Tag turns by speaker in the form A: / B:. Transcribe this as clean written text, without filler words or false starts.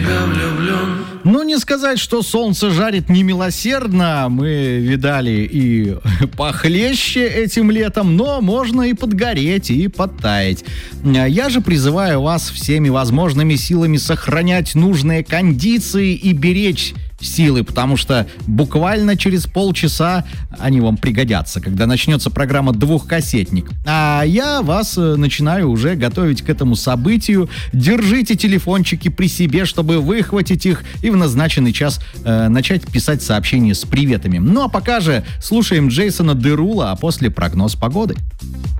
A: тебя влюблен.
B: Ну, не сказать, что солнце жарит немилосердно. Мы видали и похлеще этим летом, но можно и подгореть, и подтаять. Я же призываю вас всеми возможными силами сохранять нужные кондиции и беречь силы, потому что буквально через полчаса они вам пригодятся, когда начнется программа «Двухкассетник». А я вас начинаю уже готовить к этому событию. Держите телефончики при себе, чтобы выхватить их и в назначенный час начать писать сообщения с приветами. Ну а пока же слушаем Джейсона Дерула, а после прогноз погоды.